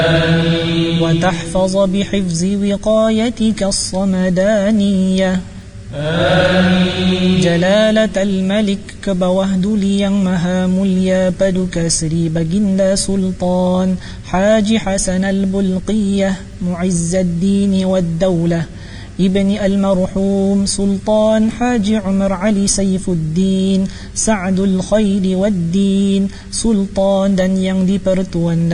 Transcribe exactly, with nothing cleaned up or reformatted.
وتحفظ بحفظ وقايتك الصمدانية جلالة الملك كبوهد ليang maha mulia paduka Sri Baginda Sultan Haji Hasan Al-Bulqiyah Mu'izzaddin wad-Daulah ibni al-marhum Sultan Haji Umar Ali Saifuddin Sa'dul Khairi wad-Din Sultan dan yang dipertuan